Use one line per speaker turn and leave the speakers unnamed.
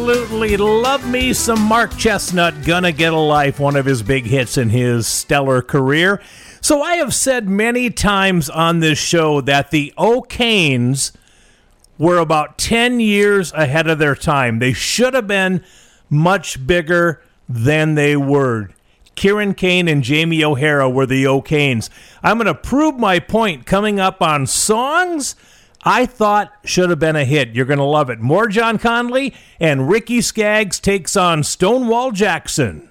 Absolutely love me some Mark Chestnut, Gonna Get a Life, one of his big hits in his stellar career. So I have said many times on this show that the O'Kanes were about 10 years ahead of their time. They should have been much bigger than they were. Kieran Kane and Jamie O'Hara were the O'Kanes. I'm going to prove my point coming up on songs I thought should have been a hit. You're going to love it. More John Conley, and Ricky Skaggs takes on Stonewall Jackson.